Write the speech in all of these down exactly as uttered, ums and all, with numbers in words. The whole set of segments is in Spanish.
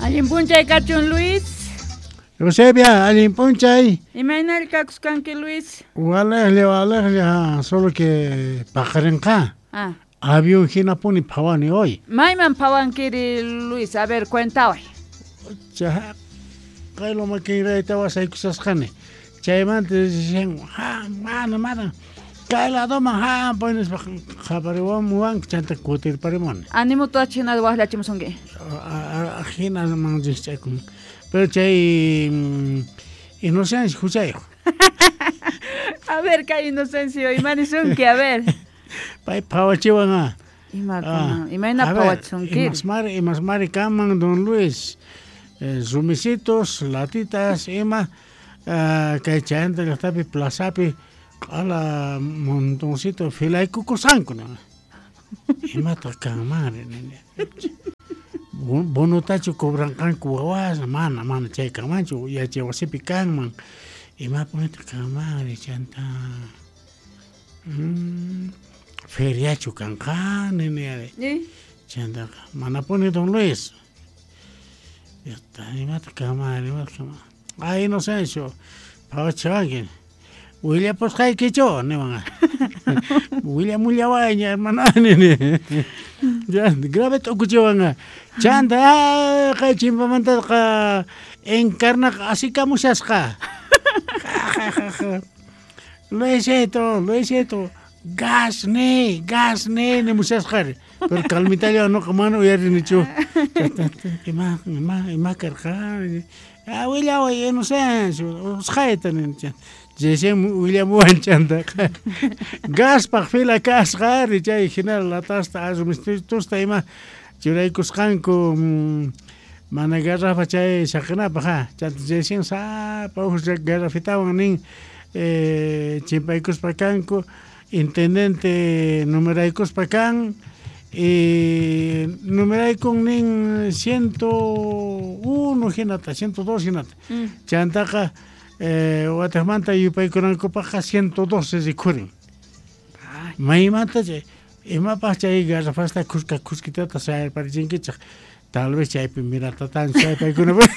Allin punchay kachun Luis. Eusebia, allin punchay. Imaynal kakuskanki Luis. Walejle, walejle, solo que pajarenka. Ah. Avión hinapuni pawani hoy. Mayman pawankiri Luis, a ver, cuenta hoy. Cha, kailo makinra itawa saikusaskhane. Chayman te dicen, ha, mana, mana. Kaila doma, ha, pones khabariwan muwan chanta kutir parimon. Animo to china wahla chimusonge. Hina man dischakun. Pero chay inocencia escuchay. A ver, qué inocencio, imanizunki, a ver. Pai pawachiwanga. Ima kuna, imagina pawachunki. Imas mari, imas mari kaman Don Luis. Zumisitos, latitas, ima kay chayanta gatapi plazapi ala montoncito filay kukusanko na. Ima takamari nene. Bono tacho cobran kan kuwawas mana mana chay kamancho ya chay wasipi kanman. Ima ponete kamari chanta. Mm. Feriacho cancan nene. ¿Eh? Chanta mana pone Don Luis. Ya está, ima takamari, ima takamari. Ay no sé eso. Para chavangin. William pues hay que yo, ne van. William Mullawaña, hermano nene. Ya, grave to kuchivanga. Chanda, kay chimpamanta ka encarna así como sasca. Lo es esto, lo es esto. Gas ne, gas ne, ne musascar. Pero calmita yo no como no yari ni chu. Ima, ima, ima carca. Ah, William, oye, no sé, os jaetan en chan. Jesem William Wanchanda. Gas pakfila kas gari chay general la tasta azumistu tusta ima. Churay kuskanko mana garrafa chay sakna paja. Chat jesem sa pa us garrafita ning eh chimpay kuspakanko intendente numeray kuspakan y numeray con ning ciento uno hinata ciento dos hinata. Chantaka eh Guatemala y país con paja ciento doce de curin. Mai mata je ema pacha y garrafa esta cusca cusquita ta saber para jinkicha. Tal vez chay mira tan chay país con ba.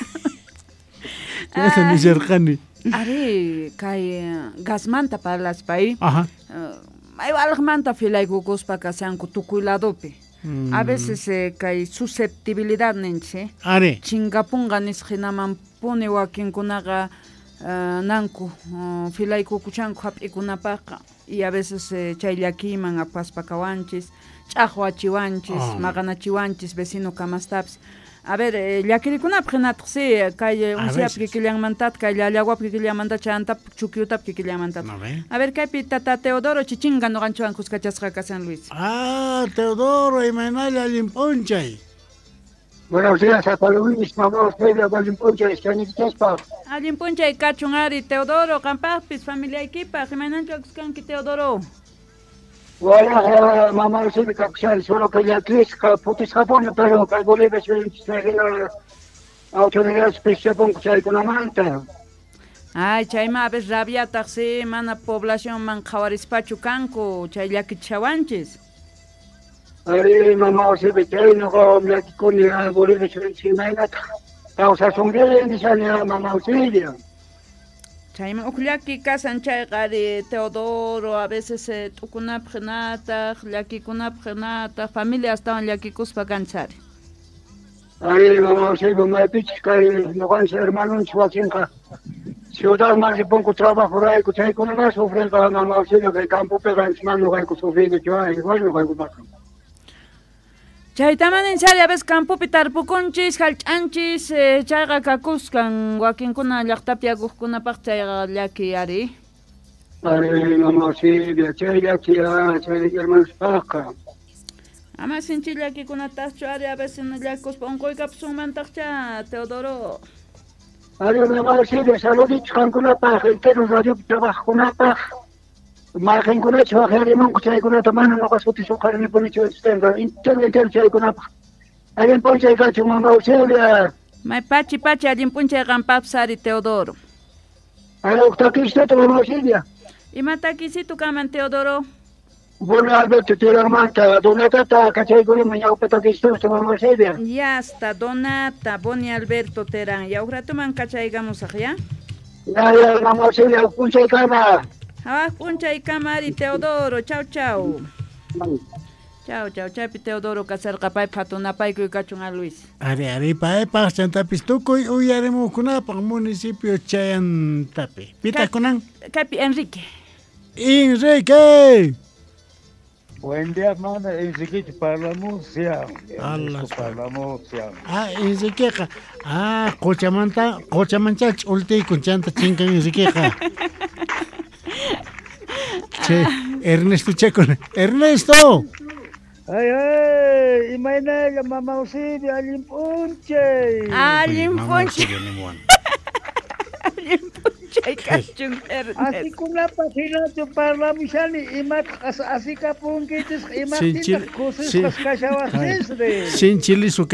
Ese ni cercani. Are kai gasmanta para las país. Ajá. Hay algmanta filay gugos pa kasan kutukuiladope. A veces kai susceptibilidad nenche. Are. Chingapunga nis khinaman pone wakin kunaga nanku filay kukuchanku hap'ikunapaqqa y a veces chayllakiman apaspakawanchis ch'aqwachiwanchis maqanachiwanchis vecino kamastaps a ver llakirikunapaq hinatqsi kay unsiyapki killanmantat kay llallawapki killanmanta chantap chukyutapki killanmantat a ver kaypi tata Teodoro chichinga noqanchiwan kuskachasqa San Luis. Ah, Teodoro imaynalla limpunchay. Buenos días a Luis, mamá, usted de Alimpuncha, Escanitaspa. Alimpuncha y Cachungari, Teodoro, Campapis, familia equipa, Jimenancho, Xcanqui, Teodoro. Bueno, mamá, usted me capsal, solo que ya aquí es putis Japón, pero que Bolivia se le autoridades especiales con la manta. Ay, chayma, a veces rabia, taxi, mana población, man, jawarispachu, canco, chaylaki, chawanchis. Ari mamá se ve que no me con la Bolivia se me ha causa sonre de sana mamá Silvia. Chayma uklaki kasan chaygari Teodoro a veces tukuna prenata, llaki kuna prenata, familia estaban llaki kuspa ganchari. Ari mamá se ve me pichka no van ser hermanos chuacinca. Ciudad más de poco trabajo ahí que hay con la sufrenda mamá Silvia que campo pero encima no hay que sufrir que hay igual no hay que pasar. Chaytaman ensari a veces campo pitarpukunchis, halch'anchis, chayqa kakuskan wakinkuna llaqtapi yakuqkunapaq chayqa llaki ari. Ari mamá Silvia, chay llaki chay hermanos paqa. Ama sinchi llakikunatachu ari a veces llakuspa unquykapi sumantaqcha Teodoro. Ari mamá Silvia, saluditos kankunapaq, enteros radio trabajkunapaq. Margen con hecho, Jeremón, que hay con otra mano, no vas a utilizar ni por hecho externo, internet, hay con una. Hay un ponche de cacho, mamá, Silvia. Mai pachi pachi, hay un ponche de gampapsari, Teodoro. Hay un taquista, mamá, Silvia. ¿Y mata aquí si tu caman, Teodoro? Bueno, Alberto, tira manta, donata ta cachai con mañana pata que esto se vamos a hacer. Ya está, Donata, Boni Alberto Terán. Ya uratuman kachaygamos ya. Ya, ya, vamos a hacer el punche de cama. Ah, Puncha y Camari Teodoro, chao, chao. Chao, chao, chapi Teodoro, Casarcapay, Patunapay, Cuicachun a Luis. Are, are, pae, pa, chantapis, tuco, uyaremos kunapa, municipio Chayantape. Pita kunan. Capi Enrique. Enrique. Buen día, hermano. Enrique, para la música. Allah, para la música. Ah, Enrique. Ah, Cochamanta, Cochamancha, ulti, con chanta chinga Enrique. Che, Ernesto Checo. Ernesto. Ay, ay, imagina la mamá Osidio, alguien punche. Alguien Puncha. Alguien Puncha y Cachun Así Ernest. con la página de para Michani, y más así que punque, y más Sin chile- cosas sin- que cachaba Sin chile su